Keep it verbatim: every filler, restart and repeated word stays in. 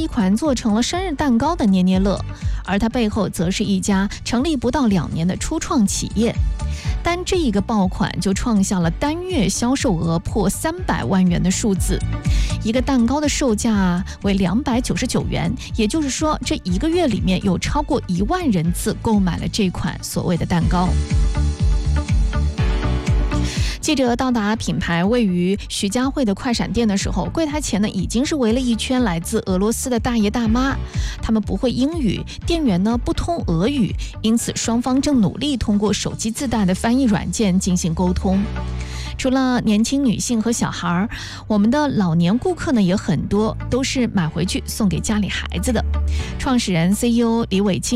一款做成了生日蛋糕的捏捏乐，而它背后则是一家成立不到两年的初创企业。单这一个爆款就创下了单月销售额破三百万元的数字，一个蛋糕的售价为两百九十九元，也就是说，这一个月里面有超过一万人次购买了这款所谓的蛋糕。记者到达品牌位于徐家汇的快闪店的时候，柜台前呢已经是围了一圈来自俄罗斯的大爷大妈，他们不会英语，店员呢不通俄语，因此双方正努力通过手机自带的翻译软件进行沟通。除了年轻女性和小孩，我们的老年顾客呢也很多，都是买回去送给家里孩子的。创始人 C E O 李伟清